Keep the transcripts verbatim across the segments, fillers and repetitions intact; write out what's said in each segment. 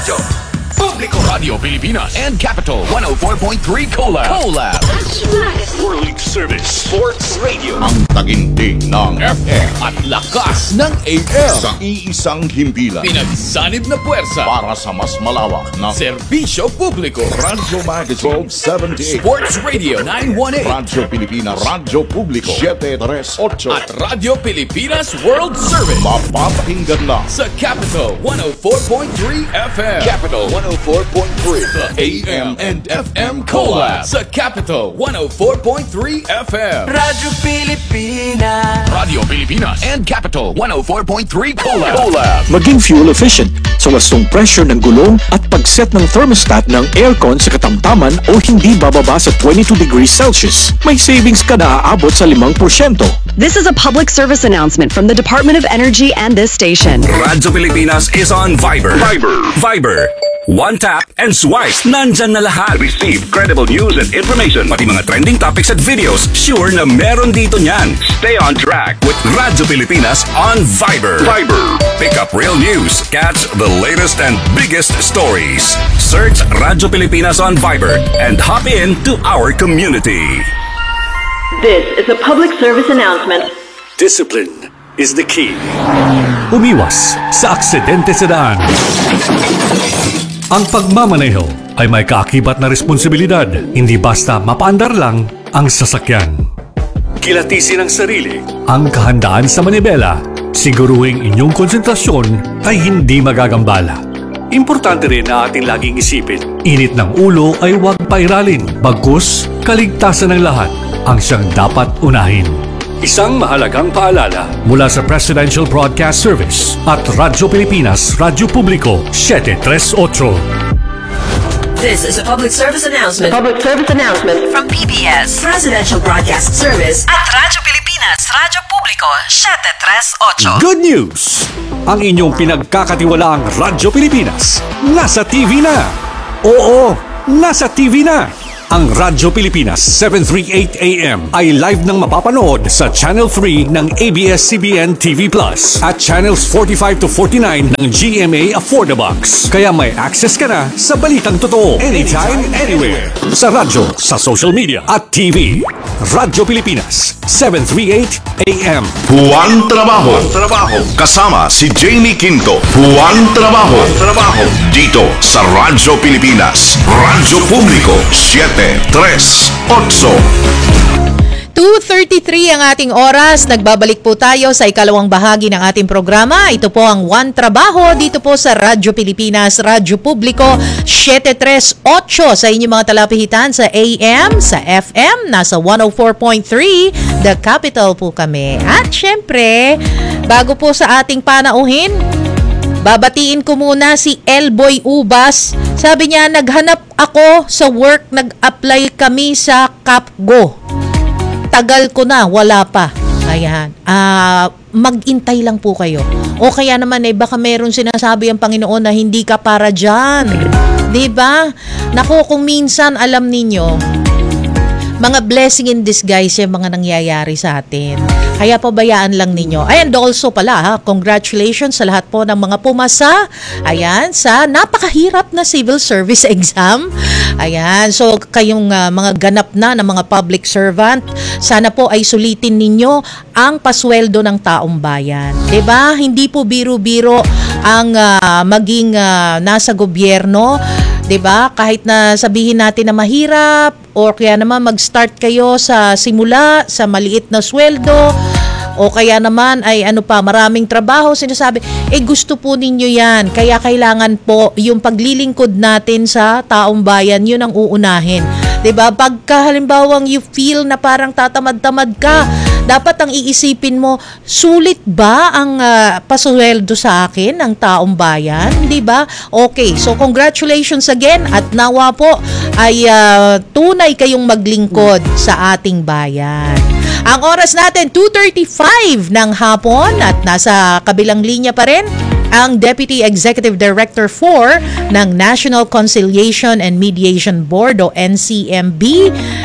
Publico Radio Pilipinas and Capital one oh four point three Collab. Collab. World Service Sports Radio. Ang taginting ng F M at lakas ng A M. sa iisang himpilan Pinagsanib na puwersa. para sa mas malawak na Serbisyo Publiko. Radyo Magazine twelve seventy-eight, Sports Radio nine one eight. Radyo Pilipinas, Radyo Publiko seven thirty-eight, At Radio Pilipinas World Service. mapapakinggan na Sa Capital one oh four point three F M. Capital one oh four point three. The A M and F M Collab. Sa Capital one oh four point three F M. Radyo Pilipinas. Radio Pilipinas and Capital one oh four point three Collab. Collab. Maging fuel efficient sa wastong pressure ng gulong at pag-set ng thermostat ng aircon sa katamtaman o hindi bababa sa twenty-two degrees Celsius. May savings ka na aabot sa five percent. This is a public service announcement from the Department of Energy and this station. Radyo Pilipinas is on Viber. Viber. Viber. One tap and swipe. Nandyan na lahat. Receive credible news and information. Pati mga trending topics at videos. Sure na meron dito niyan. Stay on track with Radyo Pilipinas on Viber. Viber. Pick up real news. Catch the latest and biggest stories. Search Radyo Pilipinas on Viber and hop in to our community. This is a public service announcement. Discipline is the key. Umiwas sa aksidente sa daan. Ang pagmamaneho ay may kaakibat na responsibilidad, hindi basta mapaandar lang ang sasakyan. Kilatisin ang sarili, ang kahandaan sa manibela, siguruhing inyong konsentrasyon ay hindi magagambala. Importante rin na ating laging isipin, init ng ulo ay huwag pairalin, bagkus kaligtasan ng lahat ang siyang dapat unahin. Isang mahalagang paalala mula sa Presidential Broadcast Service at Radyo Pilipinas, Radyo Publiko seven thirty-eight. This is a public service announcement Public service announcement. from P B S, Presidential Broadcast Service at Radyo Pilipinas, Radyo Publiko seven thirty-eight. Good news! Ang inyong pinagkakatiwalaang Radyo Pilipinas nasa T V na! Oo, nasa T V na! Ang Radyo Pilipinas seven thirty-eight A M ay live nang mapapanood sa Channel three ng A B S C B N T V Plus at Channels forty-five to forty-nine ng G M A Affordabox. Kaya may access ka na sa balitang totoo anytime, anywhere. Sa radyo, sa social media at T V. Radyo Pilipinas seven thirty-eight A M. Juan Trabajo. Trabajo. Kasama si Jamie Quinto. Juan Trabajo. Trabajo. Dito sa Radyo Pilipinas. Radyo Publiko seven thirty-eight. two thirty-three ang ating oras. Nagbabalik po tayo sa ikalawang bahagi ng ating programa. Ito po ang One Trabajo dito po sa Radyo Pilipinas, Radyo Publiko seven thirty-eight sa inyong mga talapihitan sa A M, sa F M, nasa one oh four point three, The Capital po kami. At syempre, bago po sa ating panauhin, babatiin ko muna si Elboy Ubas. Sabi niya, naghanap ako sa work, nag-apply kami sa Capgo. Tagal ko na, wala pa. Ayan. Uh, mag-intay lang po kayo. O kaya naman eh, baka meron sinasabi ang Panginoon na hindi ka para dyan. Diba? Naku, kung minsan alam ninyo, mga blessing in disguise yung mga nangyayari sa atin. Kaya pabayaan lang ninyo. Ayan, also pala, ha, congratulations sa lahat po ng mga pumasa. Ayan, sa napakahirap na civil service exam. Ayan, so kayong uh, mga ganap na ng mga public servant, sana po ay sulitin ninyo ang pasweldo ng taong bayan. Diba? Hindi po biro-biro ang uh, maging uh, nasa gobyerno. 'Di ba? Kahit na sabihin natin na mahirap o kaya naman mag-start kayo sa simula sa maliit na sweldo o kaya naman ay ano pa, maraming trabaho, sinasabi, eh gusto po ninyo 'yan. Kaya kailangan po yung paglilingkod natin sa taong bayan, 'yun ang uunahin. 'Di ba? Pagka halimbawang you feel na parang tatamad-tamad ka, dapat ang iisipin mo, sulit ba ang uh, pasweldo sa akin ng taong bayan? Di ba? Okay, so congratulations again at nawa po ay uh, tunay kayong maglingkod sa ating bayan. Ang oras natin, two thirty-five ng hapon at nasa kabilang linya pa rin ang Deputy Executive Director four ng National Conciliation and Mediation Board o N C M B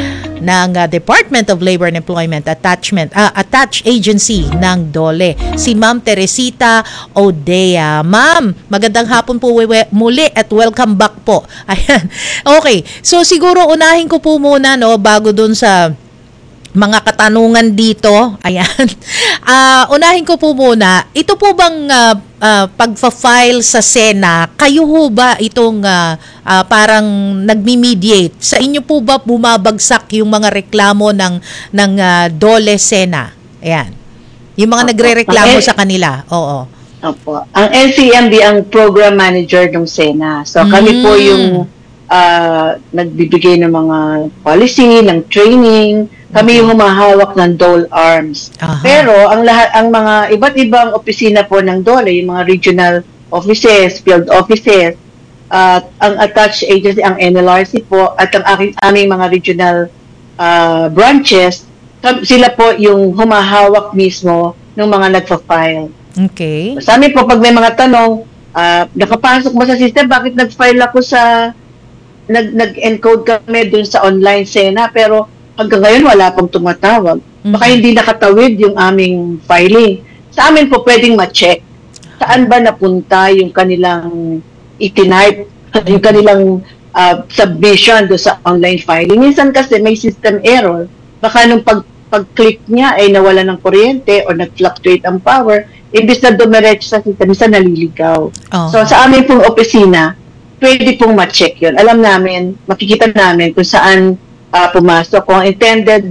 ng uh, Department of Labor and Employment Attachment uh, Attached Agency ng DOLE, si Ma'am Teresita Odea. Ma'am, magandang hapon po muli at welcome back po. Ayan. Okay. So siguro unahin ko po muna no bago dun sa mga katanungan dito. Ayan. Uh, unahin ko po muna, ito po bang uh, uh, pagfa-file sa Sena, kayo ho ba itong uh, uh, parang nagmi-mediate? Sa inyo po ba bumabagsak yung mga reklamo ng, ng uh, DOLE Sena? Ayan. Yung mga nagre-reklamo sa kanila. Oo. Opo. Ang N C M B ang program manager ng Sena. So kami mm. po yung uh, nagbibigay ng mga policy, ng training. Kami yung humahawak ng DOLE Arms. Aha. Pero ang lahat ang mga iba't ibang opisina po ng DOLE, yung mga regional offices, field offices, at uh, ang attached agency, ang N L R C po, at ang aking, aming mga regional uh, branches, sila po yung humahawak mismo ng mga nagpa-file. Okay. Sa amin po, pag may mga tanong, uh, nakapasok mo sa system, bakit nag-file ako sa, nag, nag-encode kami dun sa online Sena, pero hanggang ngayon wala pang tumatawag. Baka mm-hmm. hindi nakatawid yung aming filing. Sa amin po pwedeng ma-check saan ba napunta yung kanilang itinipe, yung kanilang uh, submission do sa online filing. Minsan kasi may system error. Baka nung pag, pag-click niya ay nawala ng kuryente o nag-fluctuate ang power, imbis na dumiretso sa system, minsan naliligaw. Oh. So sa amin pong opisina, pwede pong ma-check yun. Alam namin, makikita namin kung saan Uh, pumasok. Kung intended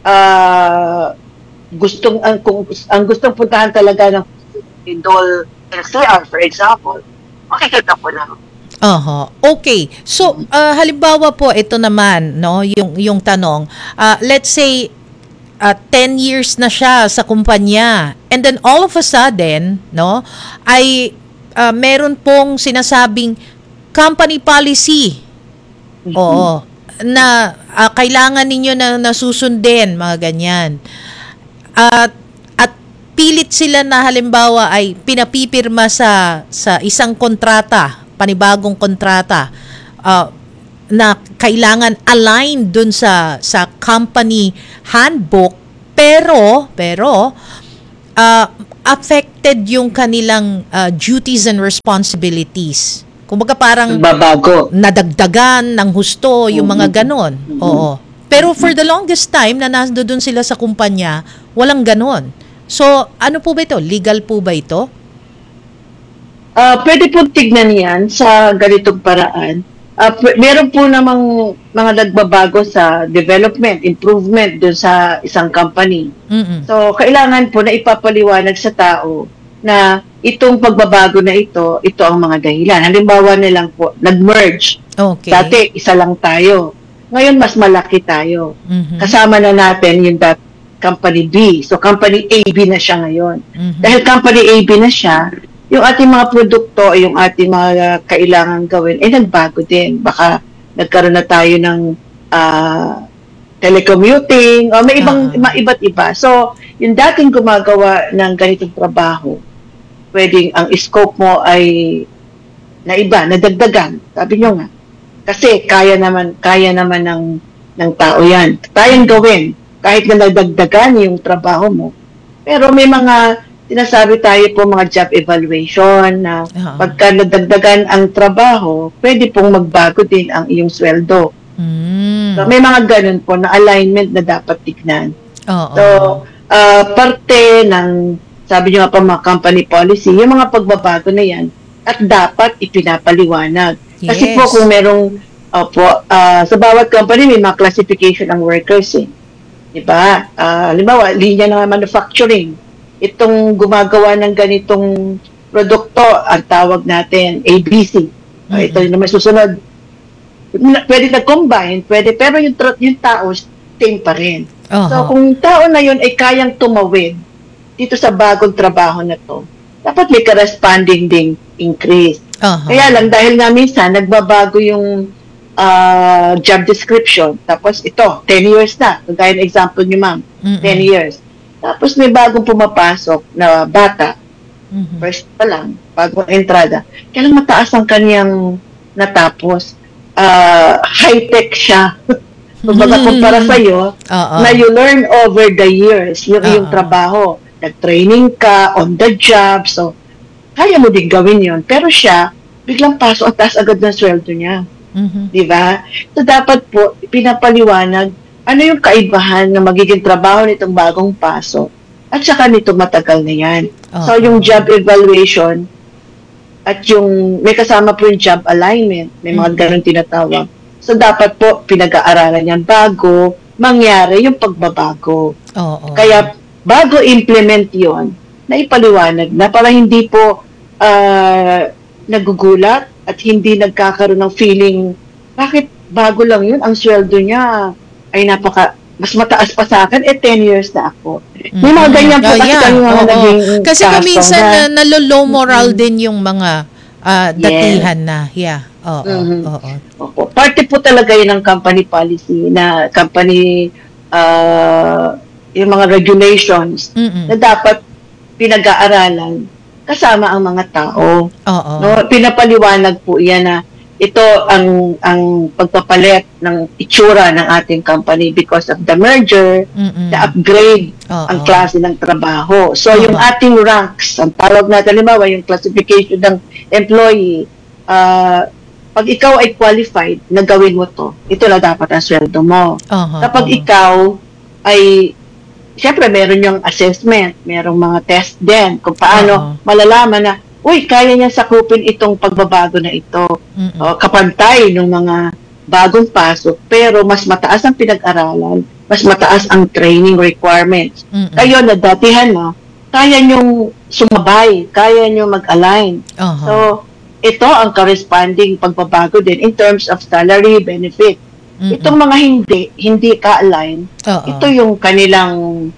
uh, gustong ang, kung, ang gustong puntahan talaga ng DOLE L C R, for example, makikita po lang. Aha. Okay. So, uh, halimbawa po ito naman, no, yung yung tanong, uh, let's say uh, ten years na siya sa kumpanya and then all of a sudden, no, ay uh, meron pong sinasabing company policy. Mm-hmm. Oo. Na uh, kailangan ninyo na nasusundin, mga ganyan. At at pilit sila na halimbawa ay pinapipirma sa sa isang kontrata, panibagong kontrata uh, na kailangan aligned dun sa sa company handbook, pero pero uh, affected yung kanilang uh, duties and responsibilities. Kumbaga parang babago, nadagdagan ng husto yung mga ganon. Mm-hmm. Oo. Pero for the longest time na nandoon sila sa kumpanya, walang ganon. So, ano po ba ito? Legal po ba ito? Uh, pwede po tignan yan sa ganitong paraan. Uh, p- meron po namang mga nagbabago sa development, improvement dun sa isang company. Mm-hmm. So, kailangan po na ipapaliwanag sa tao na itong pagbabago na ito, ito ang mga dahilan. Halimbawa nilang po, nag-merge. Okay. Dati, isa lang tayo. Ngayon, mas malaki tayo. Mm-hmm. Kasama na natin yung that company B. So, company A B na siya ngayon. Mm-hmm. Dahil company A B na siya, yung ating mga produkto, yung ating mga kailangan gawin, eh, nagbago din. Baka nagkaroon na tayo ng uh, telecommuting, o may ibang, uh-huh. iba't iba. So, yung dating gumagawa ng ganitong trabaho, pwedeng ang scope mo ay naiba, nadagdagan. Sabi nyo nga. Kasi kaya naman, kaya naman ng, ng tao yan. Kayang gawin, kahit na nadagdagan yung trabaho mo. Pero may mga, sinasabi tayo po mga job evaluation na uh-huh. pagka nadagdagan ang trabaho, pwede pong magbago din ang iyong sweldo. Mm. So, may mga ganun po na alignment na dapat tignan. Uh-huh. So, uh, parte ng sabi nyo nga pa mga company policy, yung mga pagbabago na yan, at dapat ipinapaliwanag. Yes. Kasi po kung merong, uh, po, uh, sa bawat company, may mga classification ang workers eh. Diba? Uh, halimbawa, linya ng manufacturing. Itong gumagawa ng ganitong produkto, ang tawag natin, A B C. Mm-hmm. Uh, ito yung naman susunod. Pwede na-combine, pwede, pero yung, yung tao, same pa rin. Uh-huh. So, kung yung tao na yun ay kayang tumawid, dito sa bagong trabaho na to, dapat may corresponding ding increase. Uh-huh. Kaya lang, dahil nga minsan, nagbabago yung uh, job description. Tapos ito, ten years na. Kagaya ng example niyo, ma'am, mm-hmm. ten years. Tapos may bagong pumapasok na bata. Mm-hmm. First pa lang, bagong entrada. Kaya lang mataas ang kanyang natapos. Uh, high-tech siya. Kumbaga, kumpara sa'yo, Oo. na you learn over the years yung Oo. iyong trabaho. Nag-training ka, on the job, so, kaya mo din gawin yon. Pero siya, biglang pasok, ang taas agad ng sweldo niya. Mhm. Di ba? So, dapat po, pinapaliwanag, ano yung kaibahan na magiging trabaho nitong bagong pasok at saka nitong matagal na yan. So, Oo. yung job evaluation at yung, may kasama po yung job alignment, may mga ganun tinatawag. So, dapat po, pinag-aaralan yan bago mangyari yung pagbabago. Oo. Kaya, bago implement yon, na ipaliwanag na para hindi po ah, nagugulat at hindi nagkakaroon ng feeling, bakit bago lang yun, ang sweldo niya ay napaka, mas mataas pa sa akin, eh ten years na ako. May mga ganyan po Oh, kasi yeah. kami mga Oo. naging Kasi kaso kuminsan na- na, nalo-low moral din yung mga ah, datihan na. Yeah. Oo. Mhm. Oo. Opo. Parte po talaga yun ng company policy na company uh, yung mga regulations Mm-mm. na dapat pinag-aaralan kasama ang mga tao. Oo. No, pinapaliwanag po yan na ito ang ang pagpapalit ng itsura ng ating company because of the merger, Mm-mm. the upgrade Oo. ang klase ng trabaho. So Oo. yung ating ranks, ang tawag natin halimbawa yung classification ng employee, ah, pag ikaw ay qualified na gawin mo to, ito na dapat ang sweldo mo. Aha, Kapag aha. ikaw ay, siyempre meron yung assessment, merong mga test din kung paano malalaman na, uy, kaya niya sakupin itong pagbabago na ito. Mm-mm. O, kapantay ng mga bagong pasok, pero mas mataas ang pinag-aralan, mas mataas ang training requirements. Mm-mm. Kayo na datihan mo, kaya niyong sumabay, kaya niyong mag-align. Aha. So, ito ang corresponding pagbabago din in terms of salary, benefit. Mm-mm. Itong mga hindi, hindi ka-align, Oo. ito yung kanilang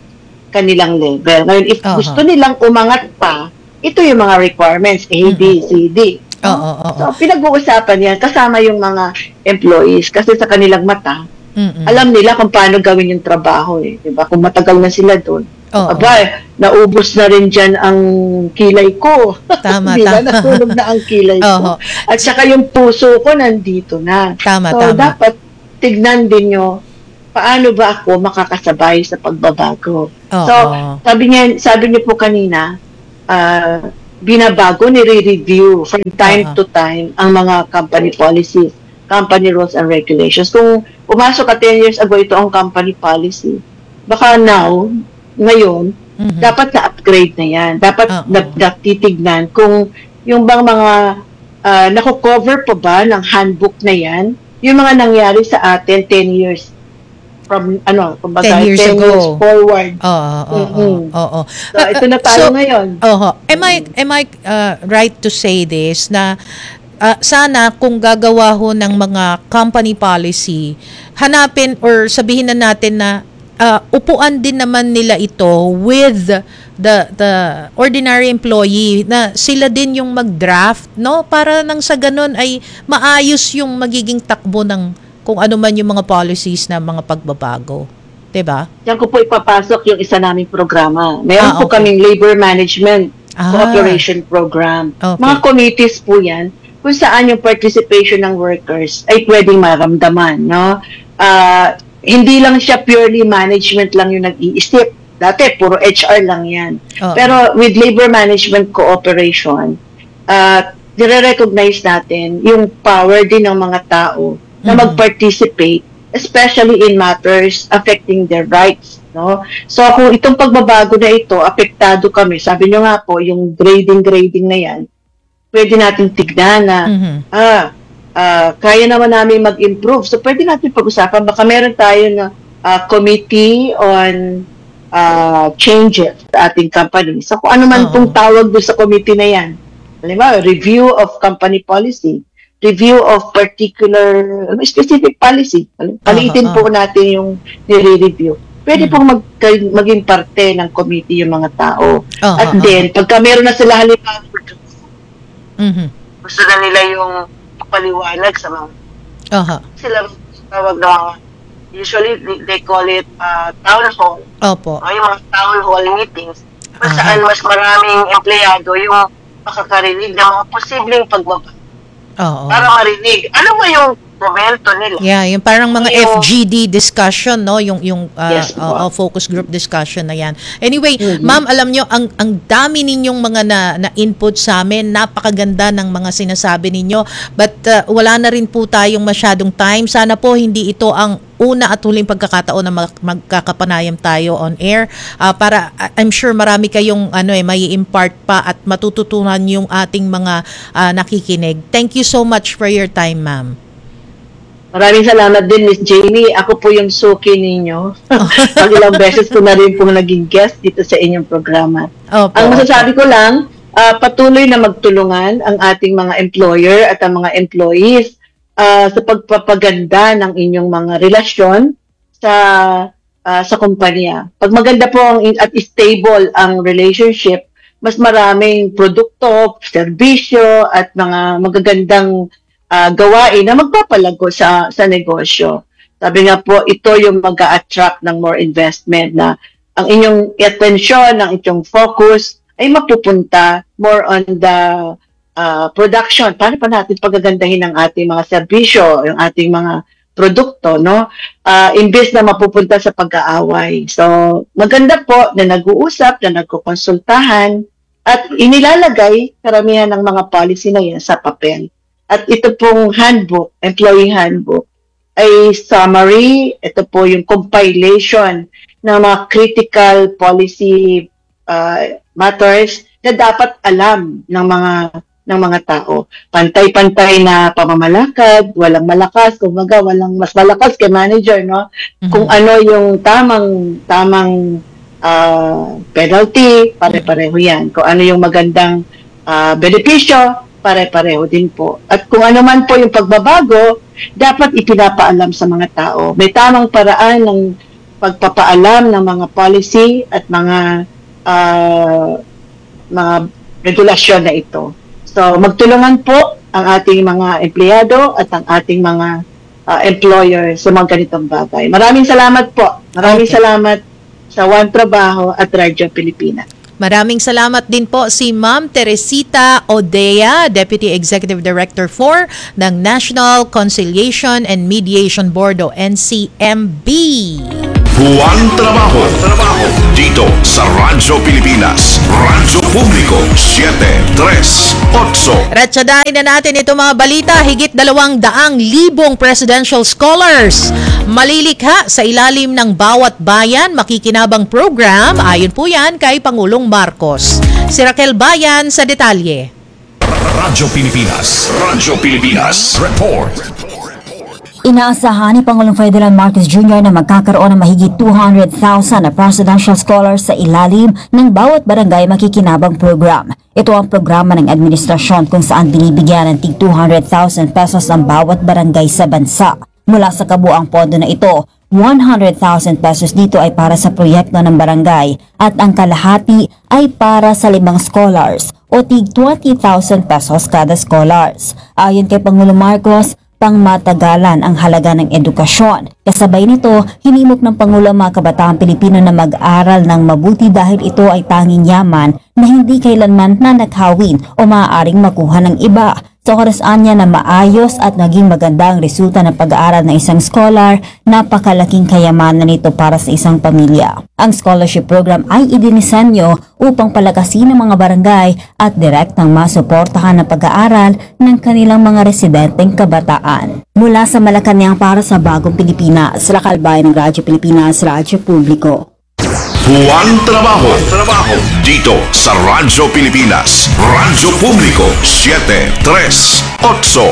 kanilang level. Ngayon, if Aha. gusto nilang umangat pa, ito yung mga requirements, A, B, C, D. Oo, oo. So, pinag-uusapan yan kasama yung mga employees kasi sa kanilang mata, Mm-mm. alam nila kung paano gawin yung trabaho eh. Diba? Kung matagal na sila doon. Oo. Aba, naubos na rin dyan ang kilay ko. Tama, Di ba? tama. Natulog na ang kilay Oo. ko. At saka yung puso ko nandito na. Tama, so, tama. dapat tignan din nyo paano ba ako makakasabay sa pagbabago. Oo. So, sabi niya, sabi niyo po kanina, ah, binabago, nire-review from time Oo. to time ang mga company policies, company rules and regulations. Kung pumasok ka ten years ago, ito ang company policy. Baka now, ngayon, Mhm. dapat na-upgrade na yan. Dapat Oo. na, natitignan kung yung bang mga uh, naku-cover pa ba ng handbook na yan, yung mga nangyari sa atin ten years from, ano, kumbaga, ten years ten ago. years forward. Oo, oo, Mhm. oo. So, ito na tayo ngayon. Oo. Am I am I uh, right to say this na uh, sana kung gagawa ho ng mga company policy, hanapin or sabihin na natin na uh, upuan din naman nila ito with the the ordinary employee na sila din yung mag-draft, no? Para nang sa ganun ay maayos yung magiging takbo ng kung ano man yung mga policies na mga pagbabago. 'Di ba? Diyan ko po ipapasok yung isa naming programa. Meron Ah, po okay. kaming labor management Ah. cooperation program. Okay. Mga committees po yan kung saan yung participation ng workers ay pwedeng maramdaman. No? Ah, hindi lang siya purely management lang yung nag-iisip. Dati, puro H R lang yan. Oo. Pero with labor management cooperation, uh, nire-recognize natin yung power din ng mga tao na Mhm. mag-participate, especially in matters affecting their rights. No? So kung itong pagbabago na ito, apektado kami, sabi nyo nga po, yung grading-grading na yan, pwede natin tignan na, Mhm. ah, ah, kaya naman namin mag-improve. So pwede natin pag-usapan, baka meron tayo na ah, committee on uh, changes sa ating company. So kung ano man Oo. pong tawag doon sa committee na yan, halimbawa, review of company policy, review of particular, specific policy. Palitin Oo, po natin yung nire-review. Pwede pong mag, maging parte ng committee yung mga tao. Oo, At oo. then, pagka meron na sila halimbawa, Mhm. gusto na nila yung paliwanag sa mga Aha. sila tawag na, usually they, they call it uh, town hall. Opo. O yung mga town hall meetings kung Aha. saan mas maraming empleyado yung makakarinig ng mga posibleng pagbabago Oo. para marinig. Ano ba yung momento nila. Yeah, yung parang mga Yung- F G D discussion, no, yung yung uh, Yes, po. uh, uh, focus group discussion na yan. Anyway, Mhm. ma'am, alam nyo, ang ang dami ninyong mga na, na input sa amin, napakaganda ng mga sinasabi ninyo. But uh, wala na rin po tayong masyadong time. Sana po hindi ito ang una at huling pagkakataon na mag- magkakapanayam tayo on air uh, para uh, I'm sure marami kayong ano eh may impart pa at matututunan yung ating mga uh, nakikinig. Thank you so much for your time, ma'am. Maraming salamat din, Miss Jamie. Ako po yung suki ninyo. Pag ilang beses ko na rin pong naging guest dito sa inyong programa. Opo, Ang masasabi opo. ko lang, ah, patuloy na magtulungan ang ating mga employer at ang mga employees ah, sa pagpapaganda ng inyong mga relasyon sa ah, sa kumpanya. Pag maganda po ang, at stable ang relationship, mas maraming produkto, serbisyo at mga magagandang ah, gawain na magpapalago sa sa negosyo. Sabi nga po, ito yung mag-a-attract ng more investment na ang inyong attention, ang inyong focus ay mapupunta more on the uh, production. Paano pa natin pagagandahin ang ating mga serbisyo, yung ating mga produkto, no? Uh, imbes na mapupunta sa pag-aaway. So, maganda po na nag-uusap, na nagkukonsultahan, at inilalagay karamihan ng mga policy na yan sa papel. At ito pong handbook, employee handbook, ay summary, ito po yung compilation ng mga critical policy uh, matters na dapat alam ng mga ng mga tao. Pantay-pantay na pamamalakad, walang malakas, kumbaga walang mas malakas kay manager, no? Mm-hmm. Kung ano yung tamang tamang uh, penalty, pare-pareho yan. Kung ano yung magandang uh, benepisyo, pare-pareho din po. At kung ano man po yung pagbabago, dapat ipinapaalam sa mga tao. May tamang paraan ng pagpapaalam ng mga policy at mga uh, mga regulasyon na ito. So, magtulungan po ang ating mga empleyado at ang ating mga uh, employer sa mga ganitong bagay. Maraming salamat po. Maraming Okay. salamat sa One Trabaho at Radyo Pilipinas. Maraming salamat din po si Ma'am Teresita Odea, Deputy Executive Director four ng National Conciliation and Mediation Board o N C M B. Juan Trabajo. Trabajo. Dito sa Radyo Pilipinas. Radyo Publiko siyete tres otso. Ratsadahin na natin ito mga balita, higit dalawang daang libong presidential scholars malilikha sa ilalim ng Bawat Bayan Makikinabang Program, ayon po yan kay Pangulong Marcos. Si Raquel Bayan sa detalye. Radyo Pilipinas. Radyo Pilipinas. Report. Inaasahan ni Pangulong Ferdinand Marcos Junior na magkakaroon ng mahigit two hundred thousand na presidential scholars sa ilalim ng Bawat Barangay Makikinabang Program. Ito ang programa ng administrasyon kung saan binibigyan ng tig two hundred thousand pesos ang bawat barangay sa bansa. Mula sa kabuang pondo na ito, one hundred thousand pesos dito ay para sa proyekto ng barangay at ang kalahati ay para sa limang scholars o tig twenty thousand pesos kada scholars. Ayon kay Pangulong Marcos, pangmatagalan ang halaga ng edukasyon. Kasabay nito, hinimok ng Pangulo ang mga kabataan Pilipino na mag-aral ng mabuti dahil ito ay tanging yaman na hindi kailanman nanakhawin o maaaring makuha ng iba. Sa oras-an niya na maayos at naging maganda ang resulta ng pag-aaral ng isang scholar, napakalaking kayamanan nito para sa isang pamilya. Ang scholarship program ay idinisenyo upang palakasin ang mga barangay at direktang masuportahan ang pag-aaral ng kanilang mga residenteng kabataan. Mula sa Malacanang para sa Bagong Pilipinas, Raquel Bayan ng Radyo Pilipinas, Radyo Publiko. Juan Trabajo. Trabajo. Dito sa Radyo Pilipinas. Radyo Publiko siyete tres otso.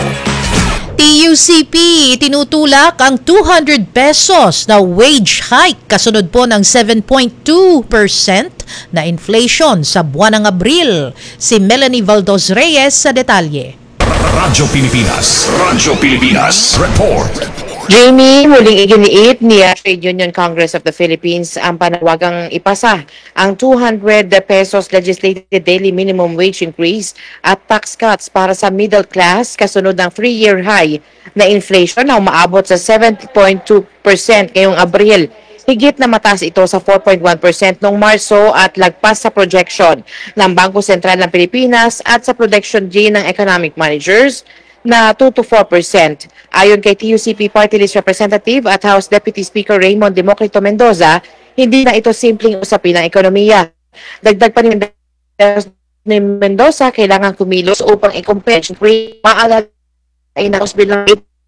T U C P tinutulak ang two hundred pesos na wage hike kasunod po ng seven point two percent na inflation sa buwan ng Abril. Si Melanie Valdos Reyes sa detalye. Radyo Pilipinas. Radyo Pilipinas. Report. Jamie, muling iginiit ni Trade Union Congress of the Philippines ang panawagang ipasa ang two hundred pesos legislated daily minimum wage increase at tax cuts para sa middle class kasunod ng three-year high na inflation na umaabot sa seven point two percent ngayong Abril. Higit na mataas ito sa four point one percent noong Marso at lagpas sa projection ng Bangko Sentral ng Pilipinas at sa projection din ng economic managers na two to four percent. Ayon kay T U C P Party List Representative at House Deputy Speaker Raymond Democrito Mendoza, hindi na ito simpleng usapin ng ekonomiya. Dagdag pa ni Mendoza, kailangan kumilos upang i-compensate maalala ay naros bilang.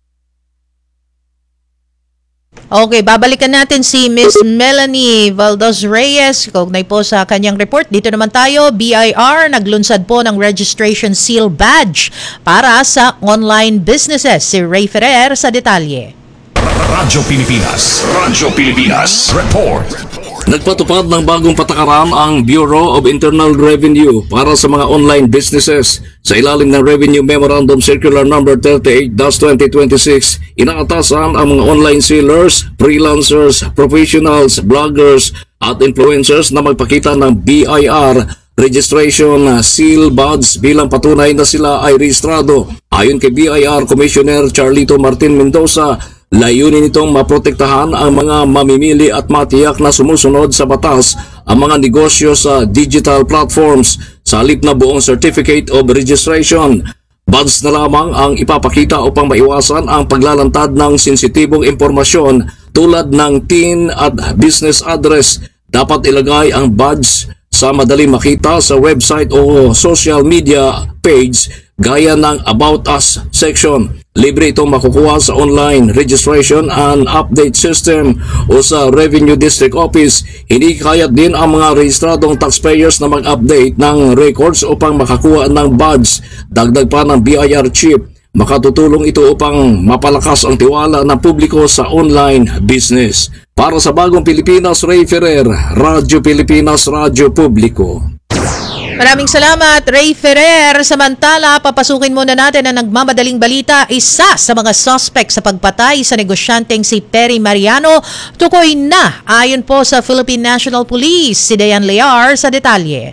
Okay, babalikan natin si Miss Melanie Valdez-Reyes. Kaugnay po sa kanyang report. Dito naman tayo, B I R naglunsad po ng registration seal badge para sa online businesses. Si Ray Ferrer sa detalye. Radyo Pilipinas. Radyo Pilipinas. Report. Nagpatupad ng bagong patakaran ang Bureau of Internal Revenue para sa mga online businesses. Sa ilalim ng Revenue Memorandum Circular Number thirty-eight dash twenty twenty-six, inaatasan ang mga online sellers, freelancers, professionals, bloggers at influencers na magpakita ng B I R registration seal badge bilang patunay na sila ay rehistrado. Ayon kay B I R Commissioner Charlito Martin Mendoza, layunin nitong maprotektahan ang mga mamimili at matiyak na sumusunod sa batas ang mga negosyo sa digital platforms sa halip na buong Certificate of Registration. Badge na lamang ang ipapakita upang maiwasan ang paglalantad ng sensitibong impormasyon tulad ng T I N at business address. Dapat ilagay ang badge sa madaling makita sa website o social media page gaya ng About Us section. Libre itong makukuha sa online registration and update system o sa Revenue District Office. Hinikayat din ang mga rehistradong taxpayers na mag-update ng records upang makakuha ng badge. Dagdag pa ng B I R Chief, makatutulong ito upang mapalakas ang tiwala ng publiko sa online business. Para sa Bagong Pilipinas, Ray Ferrer, Radyo Pilipinas, Radyo Publiko. Maraming salamat, Ray Ferrer. Samantala, papasukin muna natin ang nagmamadaling balita. Isa sa mga suspect sa pagpatay sa negosyanteng si Perry Mariano, tukoy na ayon po sa Philippine National Police. Si Dayan Lear sa detalye.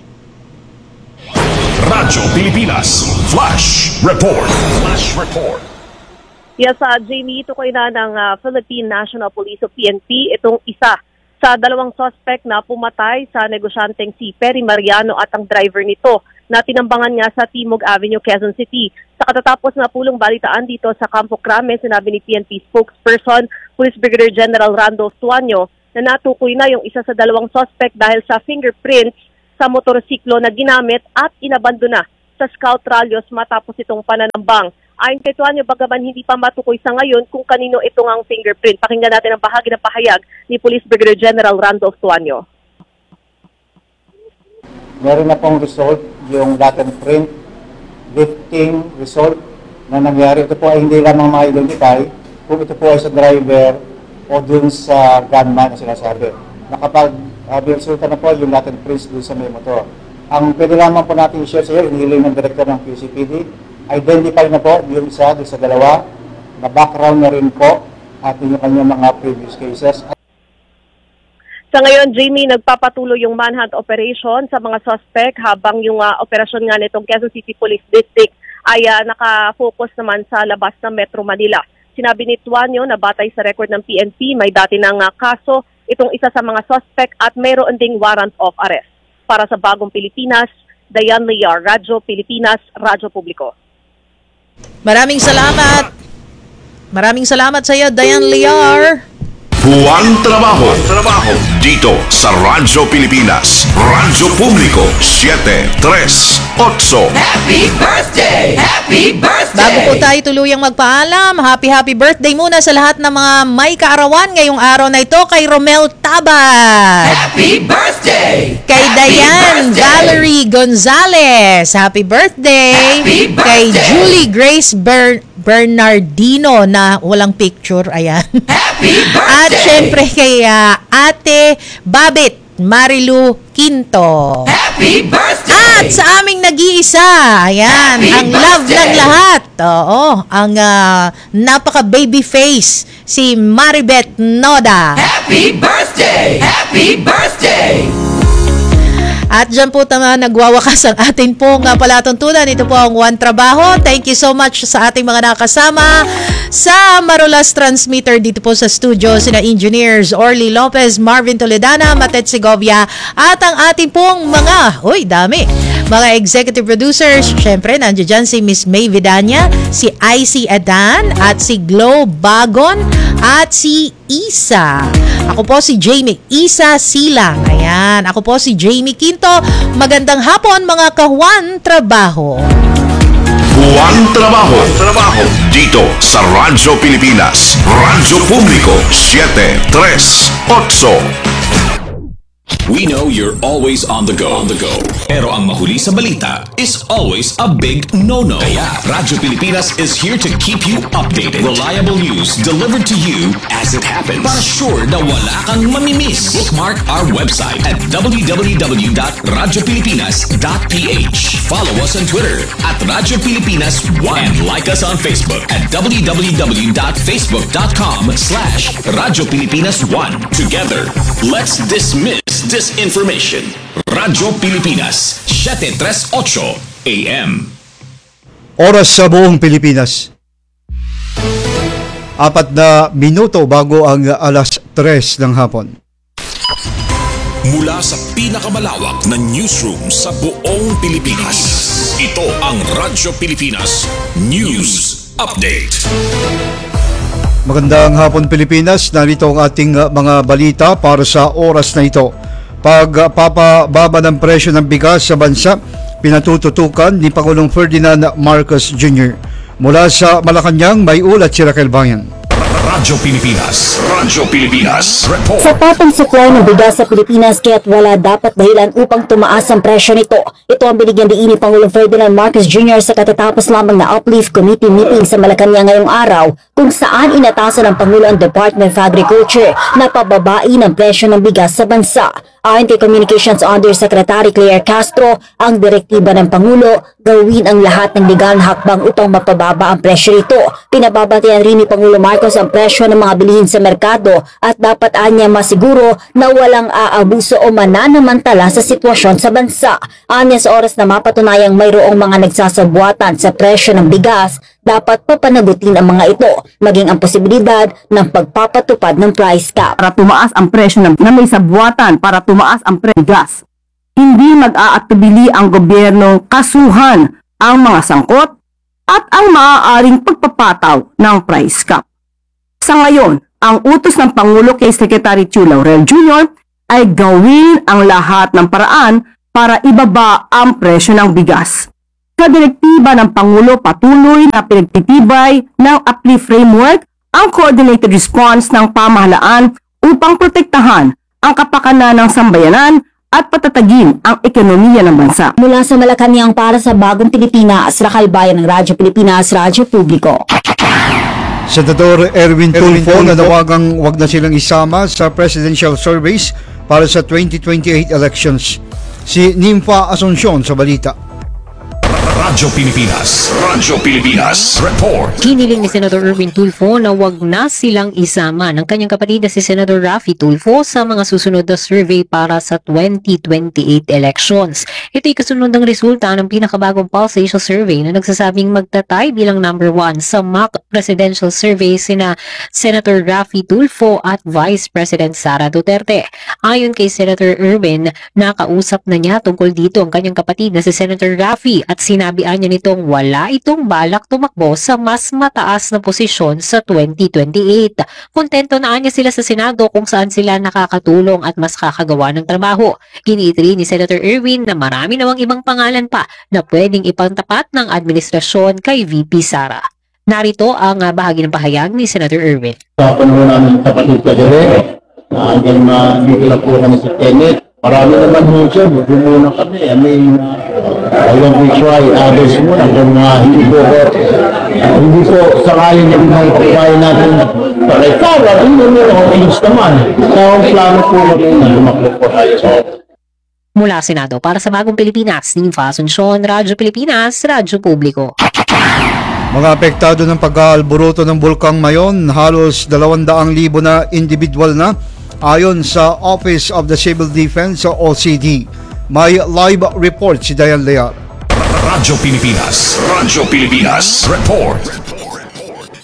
Radyo Pilipinas, Flash Report. Flash Report. Yes, uh, Jamie, tukoy na ng uh, Philippine National Police o P N P itong isa sa dalawang suspect na pumatay sa negosyanteng si Perry Mariano at ang driver nito na tinambangan niya sa Timog Avenue, Quezon City. Sa katatapos na pulong balitaan dito sa Campo Crame, sinabi ni P N P spokesperson, Police Brigadier General Randolph Tuanyo, na natukoy na yung isa sa dalawang suspect dahil sa fingerprints sa motorsiklo na ginamit at inabandona sa Scout Rallios matapos itong pananambang. Ayon kay Tuanyo, bagaman hindi pa matukoy sa ngayon kung kanino ito ang fingerprint. Pakinggan natin ang bahagi ng pahayag ni Police Brigadier General Randolph Tuanyo. Meron na pong result, yung latent print, lifting result na nangyari. Ito po ay hindi lamang ma-identify kung ito po ay sa driver o dun sa gunman na sinasabi. Nakapag-resulta uh, na po yung latent prints dun sa may motor. Ang pwede lamang po natin i-share sa iyo, hinihiling ng Director ng Q C P D, identify na po yung isa doon sa dalawa, na background na rin po at yung kanyang mga previous cases. Sa ngayon, Jamie, nagpapatuloy yung manhunt operation sa mga suspect habang yung uh, operasyon nga nitong Quezon City Police District ay uh, nakafocus naman sa labas ng Metro Manila. Sinabi ni Tuanyo na batay sa record ng P N P, may dati ng uh, kaso itong isa sa mga suspect at mayroon ding warrant of arrest. Para sa Bagong Pilipinas, Dayan Lear, Radyo Pilipinas, Radyo Publiko. Maraming salamat. Maraming salamat sa iyo, Dayan Lear. Buwan Trabaho. Trabaho. Dito sa Radyo Pilipinas. Radyo Publiko. siete tres otso. Happy birthday! Happy birthday! Bago po tayo tuluyang magpaalam, happy happy birthday muna sa lahat ng mga may kaarawan ngayong araw na ito. Kay Romel Tabad. Happy birthday! Kay Diane Valerie Gonzalez. Happy birthday! Happy birthday! Kay Julie Grace Ber- Bernardino na walang picture. Ayan. Happy birthday! At syempre kay uh, Ate Babit Marilu Quinto. Happy birthday! At sa aming nag-iisa, ayan, Happy ang love birthday! ng lahat. Oo, ang uh, napaka-baby face, si Maribeth Noda. Happy birthday! Happy birthday! At dyan po tama nagwawakas ang ating pong uh, palatuntunan. Ito po ang One Trabaho. Thank you so much sa ating mga nakasama Sa Marolas Transmitter dito po sa studio, sina Engineers Orly Lopez, Marvin Toledana, Matet Segovia, at ang ating pong mga, uy, dami, mga executive producers. Syempre, nandiyo dyan si Miss May Vidania, si I C Adan, at si Glo Bagon, at si Isa. Ako po si Jamie Isa Silang. Ayan, ako po si Jamie Quinto. Magandang hapon mga kahuan trabaho. Juan Trabajo. Trabaho. Dito sa Radyo Pilipinas. Radyo Publiko siete tres ocho. We know you're always on the go. On the go. Pero ang mahuli sa balita is always a big no-no. Kaya Radyo Pilipinas is here to keep you updated. Reliable news delivered to you as it happens. Para sure na wala kang mamimiss. Bookmark our website at w w w dot radyo pilipinas dot p h. Follow us on Twitter at Radyo Pilipinas one and like us on Facebook at w w w dot facebook dot com slash Radyo Pilipinas one. Together, let's dismiss disinformation. Radyo Pilipinas, siete tres ocho A M. Oras sa buong Pilipinas. Apat na minuto bago ang alas tres ng hapon. Mula sa pinakamalawak na newsroom sa buong Pilipinas. Ito ang Radyo Pilipinas News Update. Magandang hapon Pilipinas, narito ang ating uh, mga balita para sa oras na ito. Pagpapababa ng presyo ng bigas sa bansa, pinatututukan ni Pangulong Ferdinand Marcos Junior Mula sa Malacanang, may ulat si Raquel Bayan. Radyo Pilipinas. Radyo Pilipinas. Report. Sapat ang supply ng bigas sa Pilipinas kaya't wala dapat dahilan upang tumaas ang presyo nito. Ito ang binigyan diin ni Pangulong Ferdinand Marcos Junior sa katatapos lamang na Uplift Committee meeting sa Malacanang ngayong araw, kung saan inatasan ng Pangulo ang Department of Agriculture na pababain ang presyo ng bigas sa bansa. Ayon kay Communications Undersecretary Claire Castro, ang direktiba ng Pangulo, gawin ang lahat ng legal na hakbang upang mapababa ang presyo nito. Pinababantayan rin ni Pangulo Marcos ang presyo ng mga bilihin sa merkado at dapat anya masiguro na walang aabuso o mananamantala sa sitwasyon sa bansa. Anya sa oras na mapatunayang mayroong mga nagsasabuatan sa presyo ng bigas, dapat papanagutin ang mga ito, maging ang posibilidad ng pagpapatupad ng price cap. Para tumaas ang presyo ng na may sabuatan, para tumaas ang presyo ng gas, hindi mag-aatubili ang gobyerno kasuhan ang mga sangkot at ang maaaring pagpapataw ng price cap. Sa ngayon, ang utos ng Pangulo kay Secretary Chu Laurel Junior ay gawin ang lahat ng paraan para ibaba ang presyo ng bigas. Sa direktiba ng Pangulo, patuloy na pinagtitibay ng Uplift Framework ang coordinated response ng pamahalaan upang protektahan ang kapakanan ng sambayanan at patatagin ang ekonomiya ng bansa. Mula sa Malacanang para sa Bagong Pilipinas, Raquel Bayan ng Radyo Pilipinas, Radyo Publiko. Senador Erwin Tulfo nanawagang wag na silang isama sa presidential surveys para sa twenty twenty-eight elections. Si Nympha Asuncion sa balita. Radyo Pilipinas. Radyo Pilipinas. Report. Hiniling ni Senator Erwin Tulfo na wag na silang isama ng kanyang kapatid na si Senator Raffy Tulfo sa mga susunod na survey para sa twenty twenty-eight elections. Ito'y kasunod ng resulta ng pinakabagong Pulse Asia survey na nagsasabing magtatay bilang number one sa mock presidential survey sina Senator Raffy Tulfo at Vice President Sara Duterte. Ayon kay Senator Erwin, nakausap na niya tungkol dito ang kanyang kapatid na si Senator Raffy at sinabihan niya nitong wala itong balak tumakbo sa mas mataas na posisyon sa twenty twenty-eight. Kontento na niya sila sa Senado kung saan sila nakakatulong at mas kakagawa ng trabaho. Giniit rin ni Senator Erwin na marami namang ibang pangalan pa na pwedeng ipantapat ng administrasyon kay V P Sara. Narito ang uh, bahagi ng pahayag ni Senator Erwin. Sa panahon namin kapatid ka dire, na hanggang makikila po kami sa Tenet, marami naman mo siya, muna kami. I mean, I want to try others muna kung uh, hindi po uh, hindi po sangayon yung mga pagkain natin. Para ikaw, hindi mo nila kung ilos naman. So, ang plano po kami na lumaklo po tayo sa Mula Senado para sa Bagong Pilipinas, Nympha Asuncion, Radyo Pilipinas, Radyo Publiko. Mga apektado ng pag-aalburuto ng Bulkang Mayon, halos dalawang daang libo na individual na ayon sa Office of the Civil Defense o O C D. May live report si Dayan Lear. Radyo Pilipinas. Radyo Pilipinas. Report.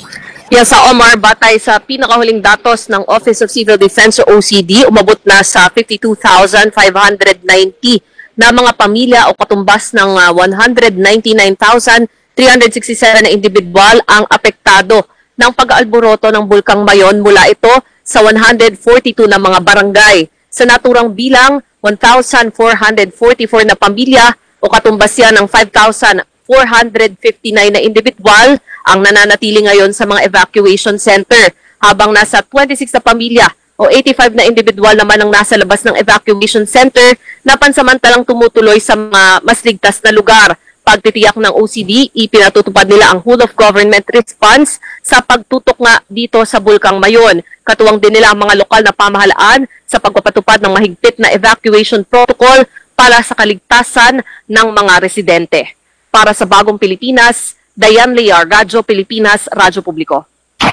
Yes, sa Omar, batay sa pinakahuling datos ng Office of Civil Defense o O C D, umabot na sa fifty-two thousand five hundred ninety na mga pamilya o katumbas ng uh, one hundred ninety-nine thousand three hundred sixty-seven na individual ang apektado ng pag-aalboroto ng Bulkang Mayon mula ito sa one hundred forty-two na mga barangay. Sa naturang bilang, one thousand four hundred forty-four na pamilya o katumbas yan ng five thousand four hundred fifty-nine na individual ang nananatili ngayon sa mga evacuation center, habang nasa twenty-six na pamilya o eighty-five na individual naman ang nasa labas ng evacuation center na pansamantalang tumutuloy sa mga mas ligtas na lugar. Pagtitiyak ng O C D, ipinatutupad nila ang whole of government response sa pagtutok nga dito sa Bulkang Mayon. Katuwang din nila ang mga lokal na pamahalaan sa pagpapatupad ng mahigpit na evacuation protocol para sa kaligtasan ng mga residente. Para sa Bagong Pilipinas, Dayan Lear, Radyo Pilipinas, Radyo Publiko.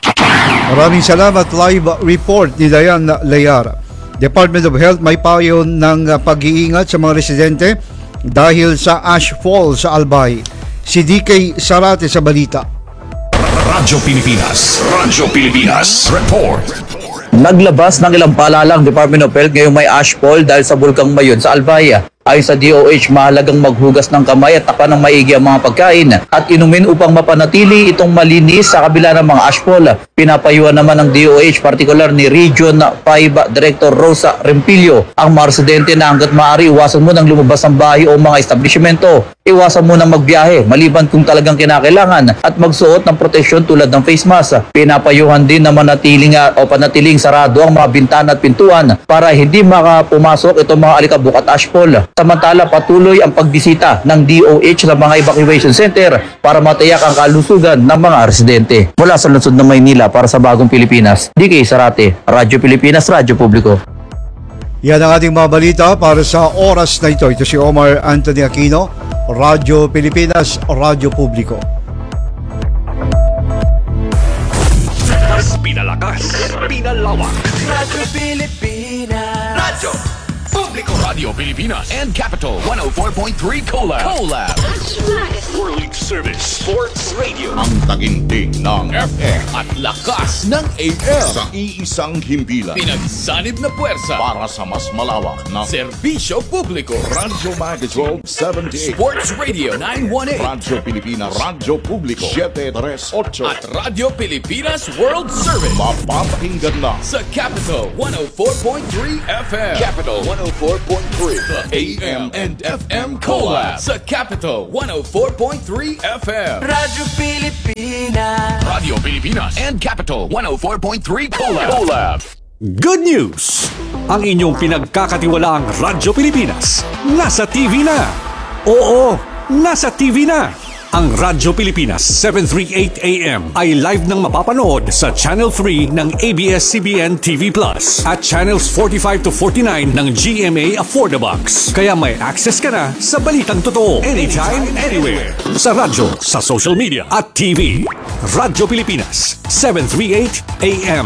Maraming salamat. Live report ni Dayan Lear. Department of Health may payo ng pag-iingat sa mga residente dahil sa ash fall sa Albay. Si D K Sarate sa balita. Radyo Pilipinas. Radyo Pilipinas. Report. Naglabas ng ilang paalala ang Department of Health ngayong may ash fall dahil sa Bulkang Mayon sa Albay. Ayon sa D O H, mahalagang maghugas ng kamay at takpan ng maigi ang mga pagkain at inumin upang mapanatili itong malinis sa kabila ng mga ashfall. Pinapayuhan naman ng D O H, partikular ni Region five Director Rosa Rempilio, ang mga residente na hanggat maaari iwasan mo ng lumabas ng bahay o mga establishmento. Iwasan mo ng magbiyahe maliban kung talagang kinakailangan at magsuot ng proteksyon tulad ng face mask. Pinapayuhan din na manatiling o panatiling sarado ang mga bintana at pintuan para hindi makapumasok itong mga alikabok at ashfall. Samantala, patuloy ang pagbisita ng D O H sa mga evacuation center para matiyak ang kalusugan ng mga residente. Mula sa lungsod ng Maynila para sa Bagong Pilipinas, D K Sarate, Radyo Pilipinas, Radyo Publiko. Yan ang ating mga balita para sa oras na ito. Ito si Omar Anthony Aquino, Radyo Pilipinas, Radyo Publiko. Mas pinalakas, pinalawak. Radyo Pilipinas. Radyo Publico, Radio Pilipinas and Capital one oh four point three Collab. Collab. World Service Sports Radio. Ang taginting ng F M at lakas ng A M. Sa iisang himpilan. Pinagsanib na puwersa Para sa mas malawak na serbisyo publiko. Radyo Magazine seventy-eight. Sports Radio nine one eight. Radyo Pilipinas, Radyo Publiko seven three eight. At Radio Pilipinas World Service. Mapapakinggan lang Sa Capital one oh four point three F M. Capital one oh four point three. The A M and F M Collab. Sa Capital one oh four point three F M. Radyo Pilipinas. Radio Pilipinas and Capital one oh four point three Collab. Collab. Good news! Ang inyong pinagkakatiwalaang Radyo Pilipinas nasa T V na. Oo, nasa T V na. Ang Radyo Pilipinas seven thirty-eight A M ay live nang mapapanood sa Channel three ng A B S C B N T V Plus at Channels forty-five to forty-nine ng G M A Affordabox. Kaya may access ka na sa balitang totoo anytime, anywhere. Sa radyo, sa social media at T V. Radyo Pilipinas seven thirty-eight A M.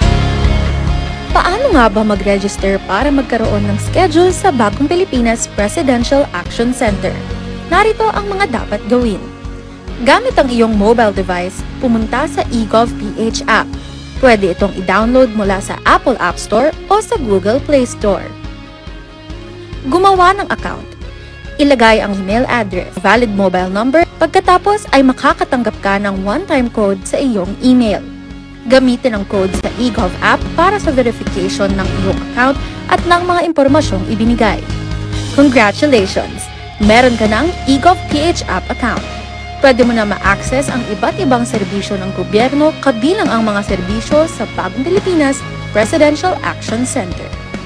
Paano nga ba mag-register para magkaroon ng schedule sa Bagong Pilipinas Presidential Action Center? Narito ang mga dapat gawin. Gamit ang iyong mobile device, pumunta sa eGovPH app. Pwede itong i-download mula sa Apple App Store o sa Google Play Store. Gumawa ng account. Ilagay ang email address, valid mobile number, pagkatapos ay makakatanggap ka ng one-time code sa iyong email. Gamitin ang code sa eGov app para sa verification ng iyong account at ng mga impormasyong ibinigay. Congratulations! Meron ka ng eGovPH app account. Pwede mo na ma-access ang iba't ibang serbisyo ng gobyerno kabilang ang mga serbisyo sa Bagong Pilipinas Presidential Action Center.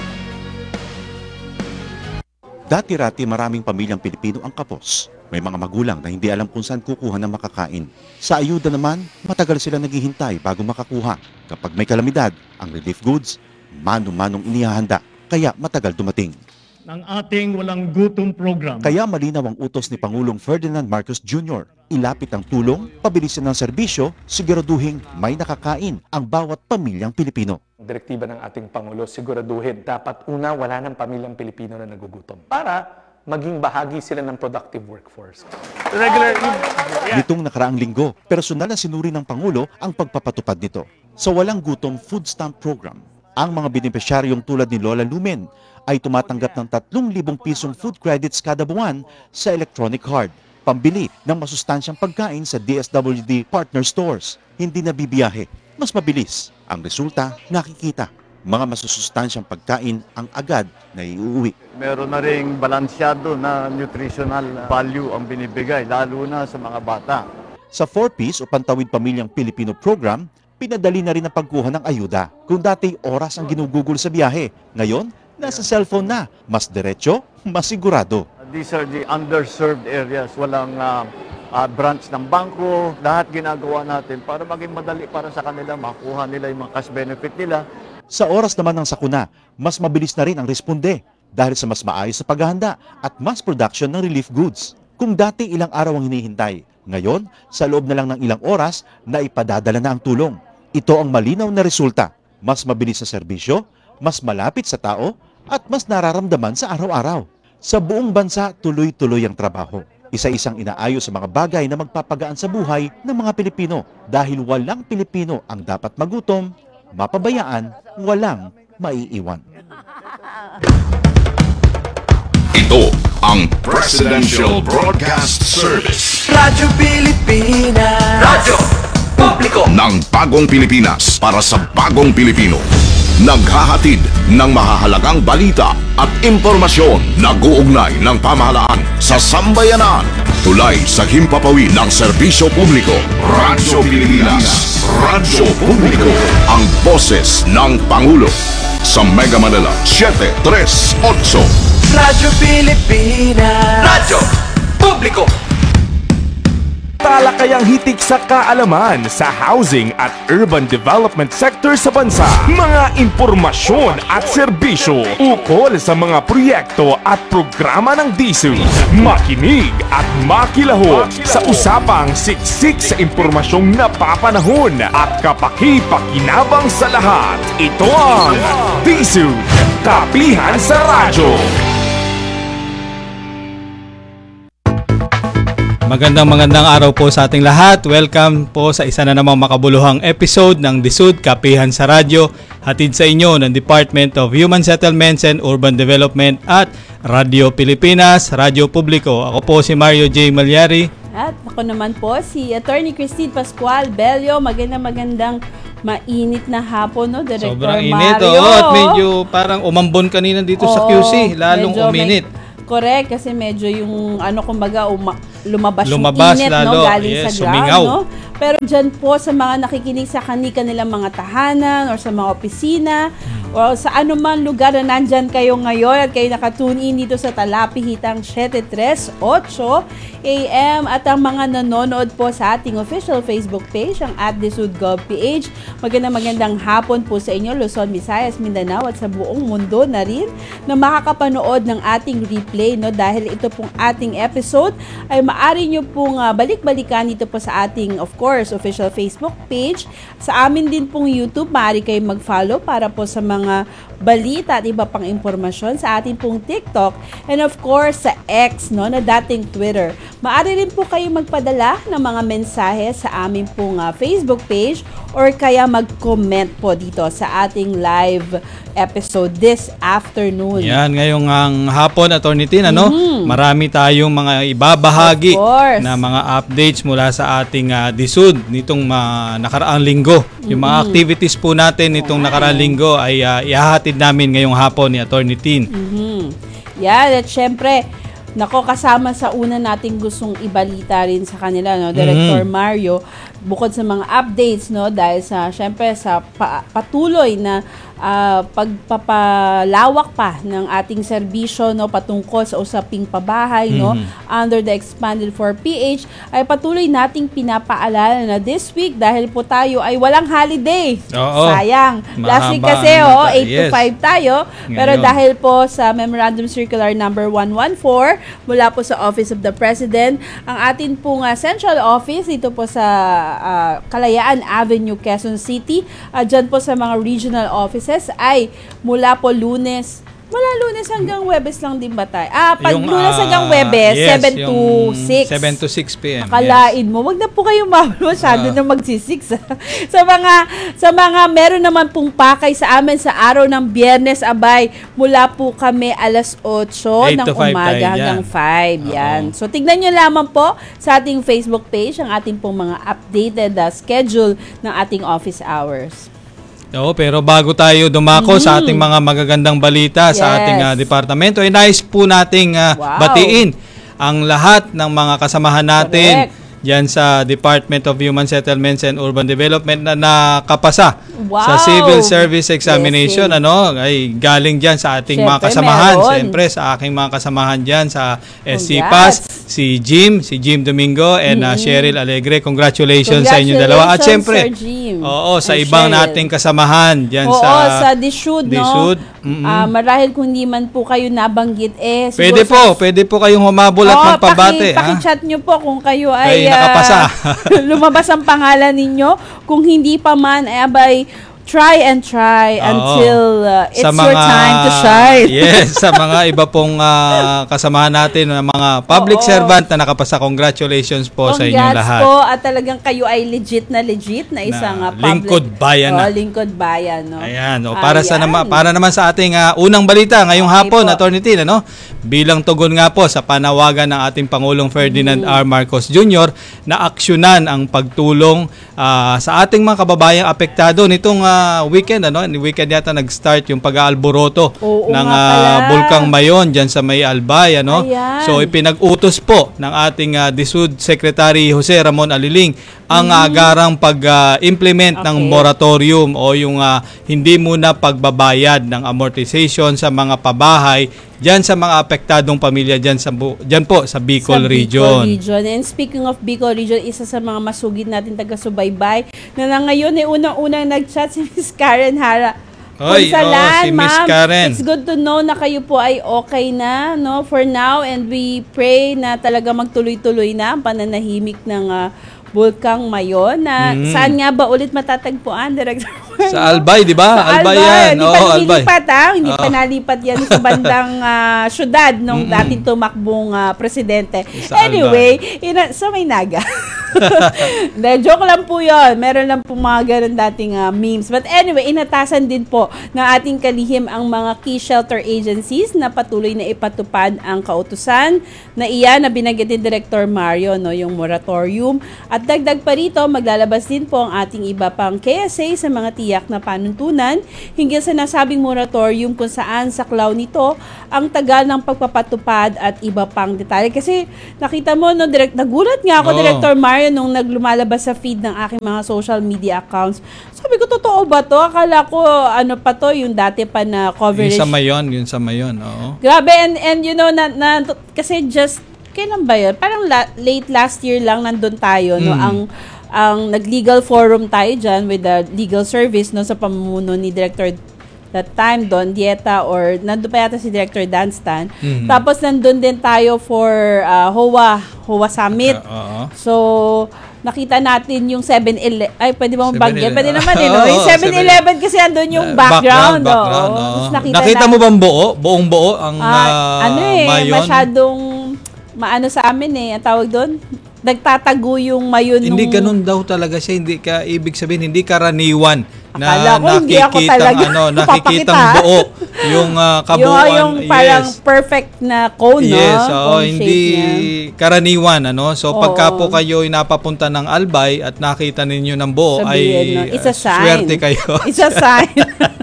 Dati-rati maraming pamilyang Pilipino ang kapos. May mga magulang na hindi alam kung saan kukuha ng makakain. Sa ayuda naman, matagal sila naghihintay bago makakuha. Kapag may kalamidad, ang relief goods, mano-manong inihahanda, kaya matagal dumating. Ng ating walang gutom program. Kaya malinaw ang utos ni Pangulong Ferdinand Marcos Junior Ilapit ang tulong, pabilisin ng serbisyo, siguraduhin may nakakain ang bawat pamilyang Pilipino. Direktiba ng ating Pangulo, siguraduhin dapat una wala ng pamilyang Pilipino na nagugutom para maging bahagi sila ng productive workforce. Regular, yeah. Nitong nakaraang linggo, personal na sinuri ng Pangulo ang pagpapatupad nito. Sa Walang Gutom Food Stamp Program, ang mga benepisyaryong tulad ni Lola Lumen ay tumatanggap ng tatlong libong pisong food credits kada buwan sa electronic card, pambili ng masustansyang pagkain sa D S W D partner stores. Hindi na bibiyahe, mas mabilis. Ang resulta, nakikita. Mga masusustansyang pagkain ang agad na iuwi. Meron na ring balansyado na nutritional value ang binibigay, lalo na sa mga bata. Sa four Ps o Pantawid Pamilyang Pilipino Program, pinadali na rin ang pagkuha ng ayuda. Kung dati oras ang ginugugol sa biyahe, ngayon, nasa cellphone na. Mas diretso, mas sigurado. These are the underserved areas. Walang uh, uh, branch ng bangko. Lahat ginagawa natin para maging madali para sa kanila, makuha nila yung mga cash benefit nila. Sa oras naman ng sakuna, mas mabilis na rin ang responde dahil sa mas maayos sa paghahanda at mass production ng relief goods. Kung dati ilang araw ang hinihintay, ngayon, sa loob na lang ng ilang oras, na ipadadala na ang tulong. Ito ang malinaw na resulta. Mas mabilis sa serbisyo, mas malapit sa tao, at mas nararamdaman sa araw-araw. Sa buong bansa, tuloy-tuloy ang trabaho. Isa-isang inaayos sa mga bagay na magpapagaan sa buhay ng mga Pilipino dahil walang Pilipino ang dapat magutom, mapabayaan, walang maiiwan. Ito ang Presidential Broadcast Service. Radyo Pilipinas. Radyo Publiko ng bagong Pilipinas para sa bagong Pilipino. Naghahatid ng mahahalagang balita at impormasyon na guugnay ng pamahalaan sa sambayanan. Tulay sa himpapawid ng serbisyo publiko. Radyo Pilipinas. Radyo Publiko. Ang boses ng Pangulo. Sa Mega Manila, seven three eight. Radyo Pilipinas. Radyo Publiko. Talakayang hitik sa kaalaman sa housing at urban development sector sa bansa. Mga impormasyon at serbisyo ukol sa mga proyekto at programa ng D S U. Makinig at makilahok sa usapang siksik sa impormasyong napapanahon at kapaki-pakinabang sa lahat. Ito ang D S U, Kapihan sa Radyo. Magandang magandang araw po sa ating lahat. Welcome po sa isa na namang makabuluhang episode ng D S U D Kapihan sa Radyo. Hatid sa inyo ng Department of Human Settlements and Urban Development at Radyo Pilipinas, Radyo Publiko. Ako po si Mario J. Malyari. At ako naman po si Attorney Christine Pascual Bello. Magandang magandang mainit na hapon, no, Director Sobrang Mario. init, oo. At medyo parang umambon kanina dito oo, sa Q C. Lalong uminit. May... Correct, kasi medyo yung ano kumbaga uma, lumabas, lumabas yung init, lalo, no, galing yes, sa ground, sumingaw. no? Pero dyan po sa mga nakikinig sa kanika nilang mga tahanan or sa mga opisina hmm. o sa anuman lugar na nandyan kayo ngayon at kayo nakatune in dito sa Talapihitang seven three eight A M at ang mga nanonood po sa ating official Facebook page, ang at D S U D Gov P H. Magandang magandang hapon po sa inyo, Luzon, Visayas, Mindanao at sa buong mundo na rin na makakapanood ng ating replay, no, dahil ito pong ating episode ay maaari nyo pong uh, balik-balikan dito po sa ating, of course, official Facebook page. Sa amin din pong YouTube, maaari kayong mag-follow para po sa mga balita at iba pang impormasyon sa ating pong TikTok and of course sa X, no, na dating Twitter. Maaari rin po kayong magpadala ng mga mensahe sa aming pong uh, Facebook page or kaya mag-comment po dito sa ating live episode this afternoon. Yan, ngayong ang hapon, Attorney Tin, ano? Mm-hmm. Marami tayong mga ibabahagi na mga updates mula sa ating uh, D S U D nitong uh, nakaraang linggo. Mm-hmm. Yung mga activities po natin nitong nakaraang linggo ay uh, ihahatid namin ngayong hapon ni Attorney Tin. Mm-hmm. Yan, at syempre, nako, kasama sa una nating gustong ibalita rin sa kanila, no, Director mm-hmm. Mario, bukod sa mga updates, no, dahil sa syempre sa pa- patuloy na uh, pagpapalawak pa ng ating serbisyo, no, patungkol sa usaping pabahay, mm-hmm. no, under the expanded four P H, ay patuloy nating pinapaalala na this week dahil po tayo ay walang holiday. Oo. Sayang. Mahaba. Last week kasi oh, eight yes. to five tayo. Ngayon. Pero dahil po sa Memorandum Circular number one fourteen mula po sa Office of the President, ang atin pong uh, central office dito po sa uh, Kalayaan Avenue, Quezon City, uh, dyan po sa mga regional offices ay mula po Lunes Mula Lunes hanggang Webes lang din ba tayo? Ah, pag Yung, Lunes ah, hanggang Webes, yes, seven to six. seven to six p.m. Akalain mo, wag na po kayong masyado Ah. na magsi-six. sa mga sa mga meron naman pong pakay sa amin sa araw ng Biyernes, abay, mula po kami alas otso eight ng to five umaga tayo hanggang dyan. five. Yan. So tignan nyo lamang po sa ating Facebook page ang ating pong mga updated uh, schedule ng ating office hours. Oo, pero bago tayo dumako Mhm. sa ating mga magagandang balita sa Yes. ating ah, departamento, ay nais po nating ah, Wow. batiin ang lahat ng mga kasamahan natin Correct. diyan sa Department of Human Settlements and Urban Development na nakapasa Wow. sa Civil Service Examination. Blessing. Ano, ay galing diyan sa ating mga Siyempre, kasamahan. meron. Siyempre, sa aking mga kasamahan diyan sa S C P A S, Congrats. si Jim, si Jim Domingo, and ah, Mhm. Cheryl Alegre. Congratulations, sa inyo dalawa. At Congratulations, siyempre, Sir Jim oo, sa and ibang Cheryl. nating kasamahan diyan Oo, sa sa DSUD, no? DSUD. Mm-mm. Ah, marahil kung hindi man po kayo nabanggit, eh. siguro Pwede sa- po, pwede po kayong humabol at Oo, magpabate. paki, paki-chat nyo po kung kayo Ay, ay, nakapasa. ah, lumabas ang pangalan ninyo. Kung hindi pa man, ay abay, try and try Oo. until uh, it's Sa your mga- time to shine. Yes, sa mga iba pong ah, kasamahan natin, na mga public Oo. servant na nakapasa, congratulations po sa inyong Congrats lahat. po at talagang kayo ay legit na legit na isang Na uh, public. lingkod bayan na. Oh, lingkod bayan, no? Ayan, o, para sa Ayan. nama, para naman sa ating ah, unang balita ngayong Okay hapon, po. Attorney Tin, ano? Bilang tugon nga po sa panawagan ng ating Pangulong Ferdinand Mm-hmm. R. Marcos Junior na aksyonan ang pagtulong ah, sa ating mga kababayang apektado nitong ah, weekend, ano? Ni weekend yata nag-start yung pag-aalboroto Oo ng nga ah, pala. Bulkang Mayon diyan sa May Albay, ano? Ayan. So ipinag-utos po ng ating ah, DSUD Secretary Jose Ramon Aliling ang Mm. agarang pag-implement ng Okay. moratorium o yung ah, hindi muna pagbabayad ng amortization sa mga pabahay diyan sa mga apektadong pamilya diyan sa bu- diyan po sa Bicol Sa region. Bicol region. And speaking of Bicol region, isa sa mga masugid natin taga-subaybay na, na ngayon ay unang-unang nag-chat si Miss Karen Hara. Oy, Punsalan, oh, si Miss ma'am. Karen. It's good to know na kayo po ay okay na, no, for now, and we pray na talaga magtuloy-tuloy na ang pananahimik ng ah, Bulkang Mayon. Na Mm. saan nga ba ulit matatagpuan, Director? Sa Albay, di ba? Sa Albay Albay. yan. Hindi Oo, pa Albay. nililipat, ah. Hindi pa Oo. nalipat yan sa bandang ah, syudad nung Mm-mm. dating tumakbong ah, presidente. Sa Anyway, ina, sa may naga. De, joke lang po yun. Meron lang po mga ganun dating ah, memes. But anyway, inatasan din po ng ating kalihim ang mga key shelter agencies na patuloy na ipatupad ang kautusan na iyan na binanggit ni Director Mario, no, yung moratorium. At dagdag pa rito, maglalabas din po ang ating iba pang K S A sa mga tiyak na panuntunan hinggil sa nasabing moratorium kung saan saklaw nito ang tagal ng pagpapatupad at iba pang detalye. Kasi nakita mo, no, direct, nagulat nga ako, Oo. Director Mario, nung naglumalabas sa feed ng aking mga social media accounts. Sabi ko, totoo ba to? Akala ko, ano pa to, yung dati pa na Yung coverage. sa Mayon, yun sa Mayon, oo. Grabe, and, and you know, na, na, kasi just, kailan ba yun? Parang la, late last year lang nandun tayo, no? Mm. Ang, ang nag-legal forum tayo dyan with the legal service, no? Sa pamumuno ni Director that time, Don Dieta, or nandun pa yata si Director Danstan. Mhm. Tapos nandun din tayo for uh, H O A, H O A Summit. Uh, oo. So, nakita natin yung seven eleven. Ay, pwede ba mong banggit? seven eleven. Pwede naman eh, no? Oo, Yung seven eleven kasi andun yung background. background, oh. oo. Tapos nakita, Nakita na- mo bang buo? Buong buo ang Ah, ah, ano eh, Mayon? masyadong maano sa amin eh, ang tawag doon, nagtatago yung Mayon Hindi nung... ganun daw talaga siya, hindi ka ibig sabihin hindi karaniwan Akala na ko hindi ako nakikitang talaga ano, nakikitang papakita. buo yung ah, kabuuan. yung, yung parang yes. perfect na cone, Yes, no? oo, Cone hindi shape niya. karaniwan, ano? So, Oo. pagka po kayo napapunta ng Albay at nakita ninyo ng buo, Sabihin, ay no? It's a uh, sign. swerte kayo. It's a sign.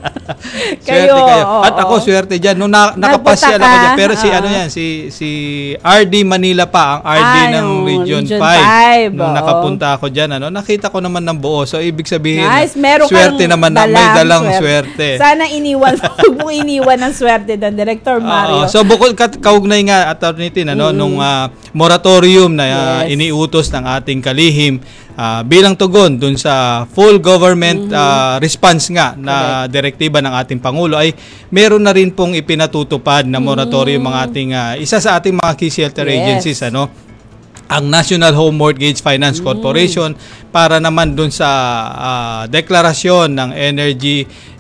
Swerte kayo. oo, At ako, oo. swerte dyan. Nung na, Nagpunta nakapasyal ako ka, dyan. Pero si, oo. ano yan, si, si R D Manila pa, ang R D Ah, ng yung Region, Region five. five, Nung oo. nakapunta ako dyan, ano, nakita ko naman ng buo. So, ibig sabihin, Nice, meron swerte kang naman na may dalang dalang swerte. swerte. Sana iniwan, huwag mong iniwan ng swerte ng Director Mario. Oo. So bukod kat kaugnay nga Attorney Tin, ano, Mm. nung ah, moratorium na ah, Yes. iniutos ng ating kalihim ah, bilang tugon dun sa full government ah, response nga na direktiba ng ating Pangulo, ay meron na rin pong ipinatutupad na moratorium ang ating ah, isa sa ating mga key shelter Yes. agencies, ano, ang National Home Mortgage Finance Corporation, para naman dun sa ah, deklarasyon ng Energy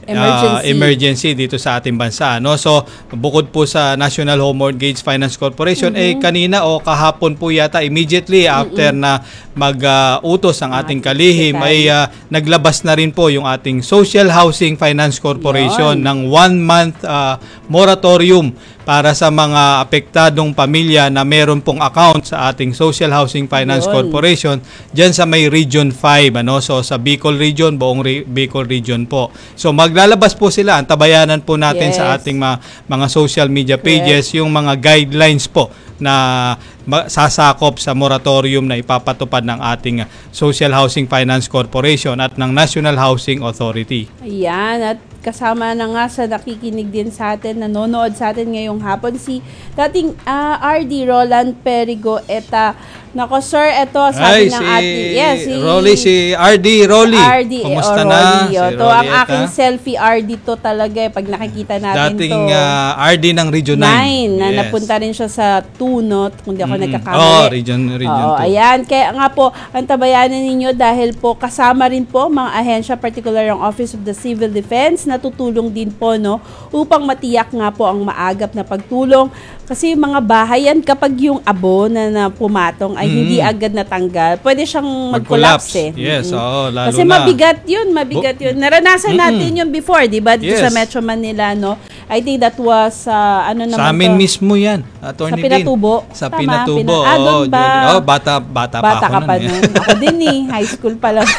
uh, emergency dito sa ating bansa, no? So bukod po sa National Home Mortgage Finance Corporation, mm-hmm. eh kanina o kahapon po yata immediately after mm-hmm. na mag-utos uh, ang ating kalihim ay uh, naglabas na rin po yung ating Social Housing Finance Corporation Yon. ng one month uh, moratorium para sa mga apektadong pamilya na meron pong account sa ating Social Housing Finance Yon. Corporation diyan sa may Region five, ano? So sa Bicol Region, buong Re- Bicol Region po. So maglalabas po sila, antabayanan po natin yes. sa ating ma- mga social media pages yes. yung mga guidelines po na sasakop sa moratorium na ipapatupad ng ating Social Housing Finance Corporation at ng National Housing Authority. Ayan, at kasama na nga sa nakikinig din sa atin, nanonood sa atin ngayong hapon, si dating uh, R D Roland Perigo Eta. Nako sir, eto sabi Ay, ng si ating, yes, si Rolly, si R D Rolly. R D, Kumusta oh, na? Rolly, oh. Si To Rolly ang Eta. aking selfie R D to talaga eh, pag nakikita natin dating, to. Dating uh, R D ng Region nine. nine, na yes. napunta rin siya sa two, no? Kung di ako mm-hmm. nagkakamali. Oh, Region, region Oo, two. Ayan, kaya nga po, antabayanan ninyo dahil po kasama rin po mga ahensya, particular ang Office of the Civil Defense, na tutulong din po, no? Upang matiyak nga po ang maagap na pagtulong. Kasi mga bahayan, kapag yung abo na, na pumatong ay mm. hindi agad natanggal, pwede siyang mag-collapse eh. Yes, mm-hmm. oo, lalo Kasi na. mabigat yun, mabigat yun. Naranasan mm-hmm. natin yun before, di ba? Dito yes. sa Metro Manila, no? I think that was, uh, ano naman sa amin to? mismo yan, Attorney Sa Pinatubo. Din. Sa Tama, Pinatubo. Pina- ah, doon ba? Oh, bata, bata, bata pa ako ka pa nun. nun. Ako din eh, high school pa lang.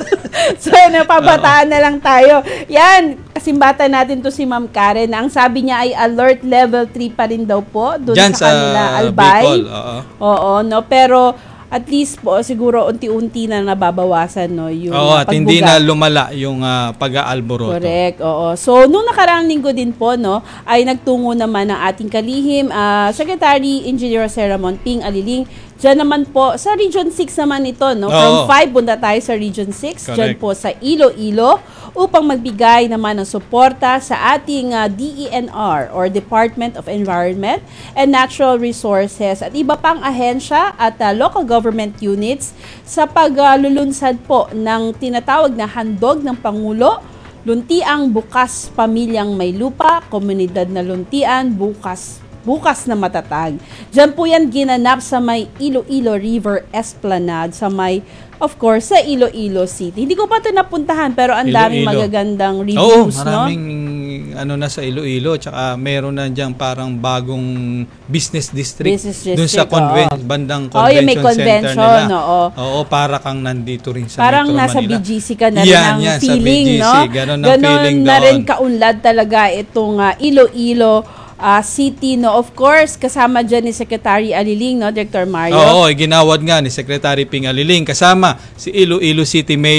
So, napabataan na lang tayo. Yan, kasimbata natin to si Ma'am Karen. Ang sabi niya ay alert level three pa rin daw po doon sa, sa kanila, Albay. Bicol, oo. Oo, no? Pero at least po siguro unti-unti na nababawasan, no, yung oo, at pagbuga. hindi na lumala yung uh, pag-aalboroto. Correct, oo. So nung nakaraang linggo din po, no, ay nagtungo naman ang ating kalihim uh, Secretary Engineer Sarah Monping Aliling. Diyan naman po sa Region six naman ito, no. From five punta tayo sa Region six, diyan po sa Iloilo, upang magbigay naman ng suporta sa ating uh, D E N R or Department of Environment and Natural Resources at iba pang ahensya at uh, local government units sa paglulunsad po ng tinatawag na handog ng Pangulo, Luntiang Bukas Pamilyang May Lupa, Komunidad na Luntian Bukas Bukas na Matatag. Diyan po yan ginanap sa may Iloilo River Esplanade, sa may, of course, sa Iloilo City. Hindi ko pa ito napuntahan, pero ang daming magagandang reviews, Oo, maraming, no? ano na sa Iloilo, tsaka meron na dyan parang bagong business district, business district dun sa conven- bandang convention, oh, yung may convention center nila. Oo. Oo, para kang nandito rin sa parang Metro nasa Manila. B G C ka na rin yan, ang yan, feeling, sa B G C, no? Ganon ang Ganon feeling na doon. rin kaunlad talaga itong uh, Iloilo Uh, City, no? Of course, kasama dyan ni Secretary Aliling, no? Director Mario. Oo, ginawad nga ni Secretary Ping Aliling kasama si Iloilo City Mayor